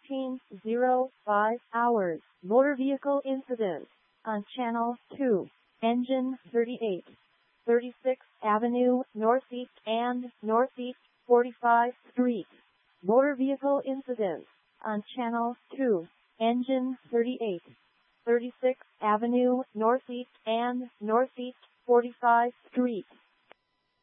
15:05 hours. Motor vehicle incident on Channel 2. Engine 38. 36th Avenue, Northeast and Northeast 45th Street. Motor vehicle incident on Channel 2. Engine 38. 36th Avenue, Northeast and Northeast 45th Street.